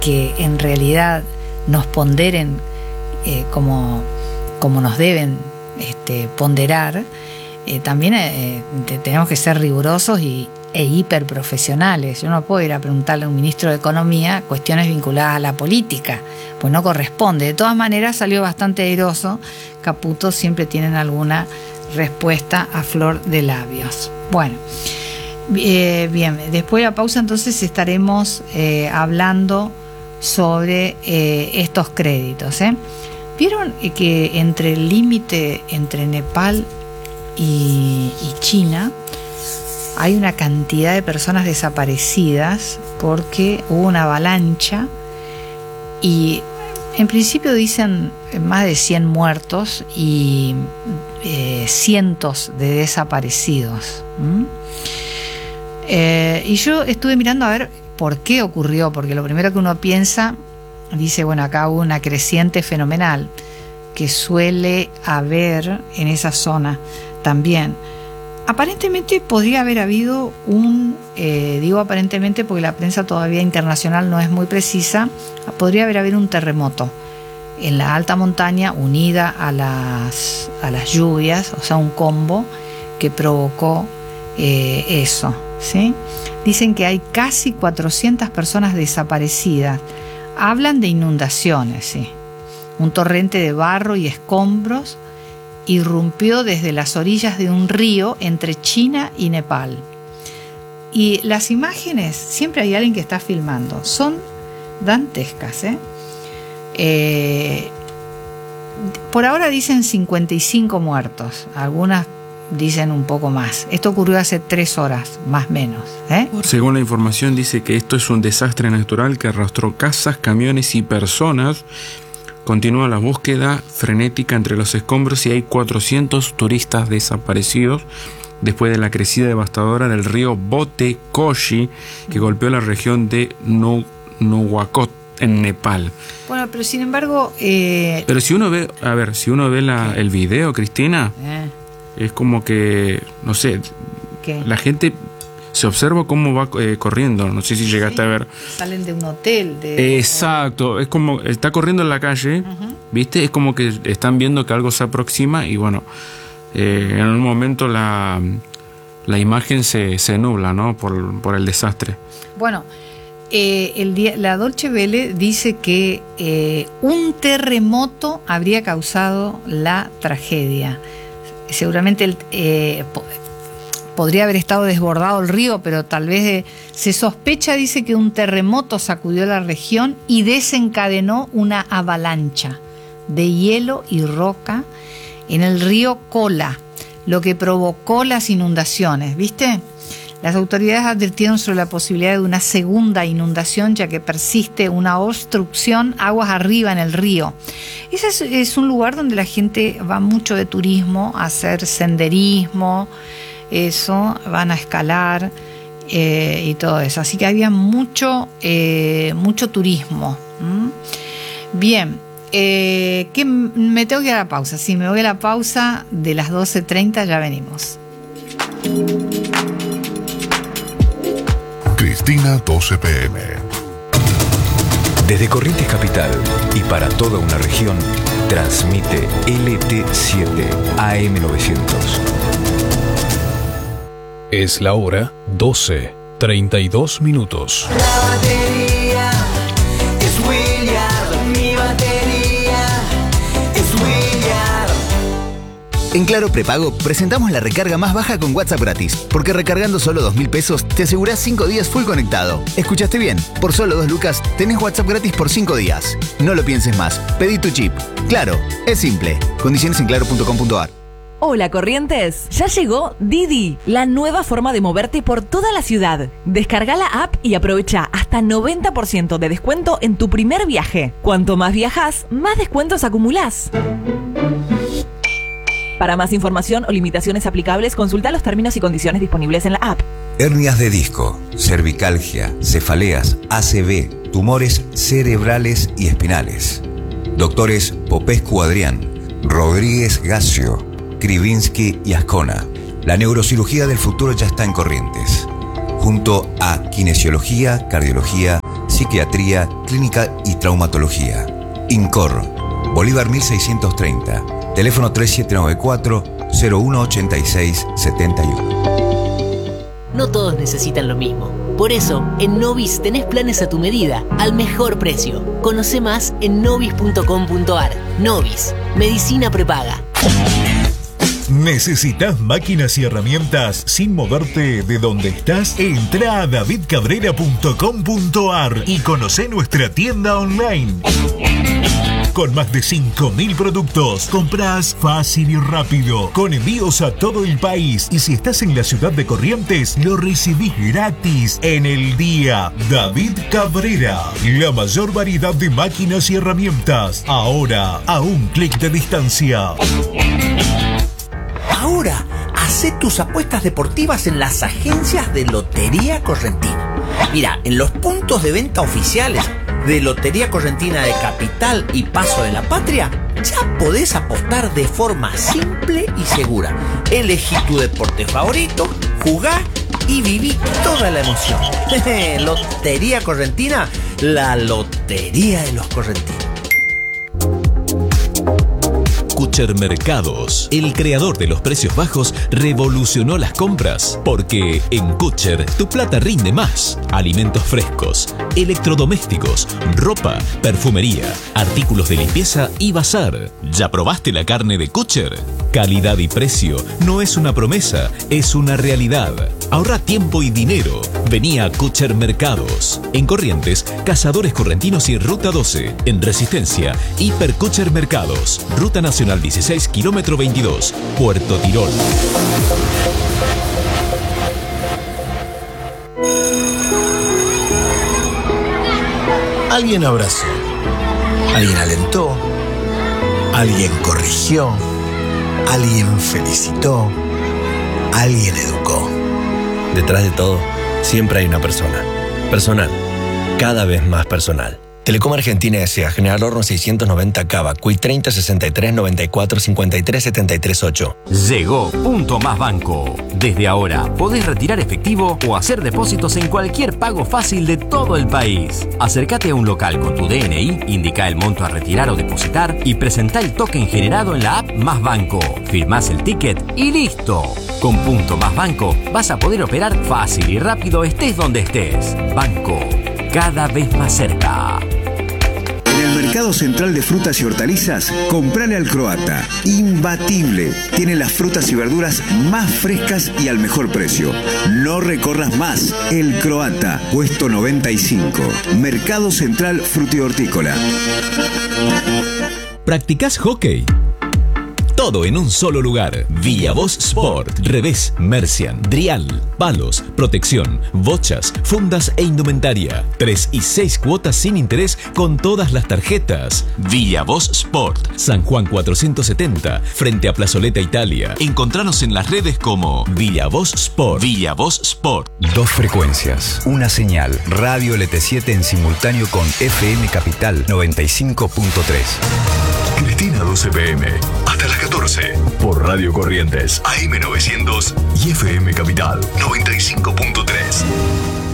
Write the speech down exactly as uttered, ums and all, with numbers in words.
que en realidad nos ponderen eh, como, como nos deben este, ponderar, eh, también eh, te, tenemos que ser rigurosos y, e hiperprofesionales. Yo no puedo ir a preguntarle a un ministro de Economía cuestiones vinculadas a la política, pues no corresponde. De todas maneras salió bastante airoso. Caputo, siempre tienen alguna respuesta a flor de labios. Bueno, eh, bien, después de la pausa entonces estaremos eh, hablando sobre eh, estos créditos, ¿eh? ¿Vieron que entre el límite entre Nepal y, y China hay una cantidad de personas desaparecidas porque hubo una avalancha y en principio dicen más de cien muertos y eh, cientos de desaparecidos? ¿Mm? Eh, y yo estuve mirando a ver por qué ocurrió, porque lo primero que uno piensa, dice, bueno, acá hubo una creciente fenomenal que suele haber en esa zona también. Aparentemente podría haber habido un, eh, digo aparentemente porque la prensa todavía internacional no es muy precisa, podría haber habido un terremoto en la alta montaña unida a las, a las lluvias, o sea, un combo que provocó eh, eso, ¿sí? Dicen que hay casi cuatrocientas personas desaparecidas. Hablan de inundaciones, sí. Un torrente de barro y escombros irrumpió desde las orillas de un río entre China y Nepal. Y las imágenes, siempre hay alguien que está filmando, son dantescas, ¿eh? Eh, por ahora dicen cincuenta y cinco muertos, algunas dicen un poco más. Esto ocurrió hace tres horas, más o menos, ¿eh? Según la información dice que esto es un desastre natural que arrastró casas, camiones y personas. Continúa la búsqueda frenética entre los escombros y hay cuatrocientos turistas desaparecidos después de la crecida devastadora del río Botekoshi que golpeó la región de Nuwakot en Nepal. Bueno, pero sin embargo... Eh... Pero si uno ve, a ver, si uno ve la, el video, Cristina, eh. es como que, no sé, ¿qué? La gente... se observa cómo va eh, corriendo. No sé si llegaste sí, a ver. Salen de un hotel. De... Exacto. Es como está corriendo en la calle, uh-huh. ¿Viste? Es como que están viendo que algo se aproxima y bueno, eh, en un momento la, la imagen se, se nubla, ¿no? Por, por el desastre. Bueno, eh, el día, la Deutsche Welle dice que eh, un terremoto habría causado la tragedia. Seguramente el... Eh, podría haber estado desbordado el río, pero tal vez de, se sospecha, dice, que un terremoto sacudió la región y desencadenó una avalancha de hielo y roca en el río Kola, lo que provocó las inundaciones, ¿viste? Las autoridades advirtieron sobre la posibilidad de una segunda inundación, ya que persiste una obstrucción aguas arriba en el río. Ese es, es un lugar donde la gente va mucho de turismo a hacer senderismo, eso, van a escalar eh, y todo eso, así que había mucho eh, mucho turismo. ¿Mm? Bien, eh, que me tengo que ir a la pausa. Sí, me voy a la pausa de las doce treinta, ya venimos. Cristina, doce pe eme. Desde Corrientes Capital y para toda una región, transmite L T siete A M novecientos. Es la hora doce, treinta y dos minutos. La batería es William, mi batería es William. En Claro Prepago presentamos la recarga más baja con WhatsApp gratis, porque recargando solo dos mil pesos te asegurás cinco días full conectado. ¿Escuchaste bien? Por solo dos lucas tenés WhatsApp gratis por cinco días. No lo pienses más, pedí tu chip. Claro, es simple. Condiciones en claro punto com punto a r. Hola Corrientes, ya llegó Didi, la nueva forma de moverte por toda la ciudad. Descarga la app y aprovecha hasta noventa por ciento de descuento en tu primer viaje. Cuanto más viajas, más descuentos acumulás. Para más información o limitaciones aplicables, consulta los términos y condiciones disponibles en la app. Hernias de disco, cervicalgia, cefaleas, A C V, tumores cerebrales y espinales. Doctores Popescu Adrián, Rodríguez Gacio, Krivinsky y Ascona. La neurocirugía del futuro ya está en Corrientes. Junto a kinesiología, cardiología, psiquiatría, clínica y traumatología. INCOR, Bolívar mil seiscientos treinta, teléfono tres siete nueve cuatro, cero uno ocho seis siete uno. No todos necesitan lo mismo. Por eso, en Novis tenés planes a tu medida, al mejor precio. Conoce más en novis punto com punto ar. Novis, medicina prepaga. ¿Necesitas máquinas y herramientas sin moverte de donde estás? Entra a david cabrera punto com punto ar y conoce nuestra tienda online. Con más de cinco mil productos, compras fácil y rápido, con envíos a todo el país. Y si estás en la ciudad de Corrientes, lo recibís gratis en el día. David Cabrera, la mayor variedad de máquinas y herramientas, ahora a un clic de distancia. Ahora, hacé tus apuestas deportivas en las agencias de Lotería Correntina. Mira, en los puntos de venta oficiales de Lotería Correntina de Capital y Paso de la Patria, ya podés apostar de forma simple y segura. Elegí tu deporte favorito, jugá y viví toda la emoción. Lotería Correntina, la lotería de los correntinos. Kucher Mercados, el creador de los precios bajos, revolucionó las compras. Porque en Kucher tu plata rinde más. Alimentos frescos, electrodomésticos, ropa, perfumería, artículos de limpieza y bazar. ¿Ya probaste la carne de Kucher? Calidad y precio no es una promesa, es una realidad. Ahorra tiempo y dinero. Vení a Kucher Mercados. En Corrientes, Cazadores Correntinos y Ruta doce. En Resistencia, Hiper Kucher Mercados. Ruta Nacional dieciséis, kilómetro veintidós, Puerto Tirol. Alguien abrazó, alguien alentó, alguien corrigió, alguien felicitó, alguien educó. Detrás de todo, siempre hay una persona. Personal. Cada vez más personal. Telecom Argentina S A, General Horno seiscientos noventa Cava, C U I treinta sesenta y tres noventa y cuatro cincuenta y tres setenta y tres ocho. Llegó Punto Más Banco. Desde ahora podés retirar efectivo o hacer depósitos en cualquier pago fácil de todo el país. Acércate a un local con tu D N I, indica el monto a retirar o depositar y presentá el token generado en la app Más Banco. Firmás el ticket y listo. Con Punto Más Banco vas a poder operar fácil y rápido estés donde estés. Banco, cada vez más cerca. En el Mercado Central de Frutas y Hortalizas, comprale al Croata. Imbatible. Tiene las frutas y verduras más frescas y al mejor precio. No recorras más. El Croata, puesto noventa y cinco. Mercado Central Frutihortícola. ¿Practicás hockey? Todo en un solo lugar. Villavoz Sport. Revés, Mercian, Drial, palos, protección, bochas, fundas e indumentaria. Tres y seis cuotas sin interés con todas las tarjetas. Villavoz Sport. San Juan cuatrocientos setenta, frente a Plazoleta Italia. Encontranos en las redes como Villavoz Sport. Villavoz Sport. Dos frecuencias, una señal. Radio L T siete en simultáneo con F M Capital noventa y cinco punto tres. Cristina doce P M, hasta las catorce, por Radio Corrientes, A M novecientos y F M Capital noventa y cinco punto tres.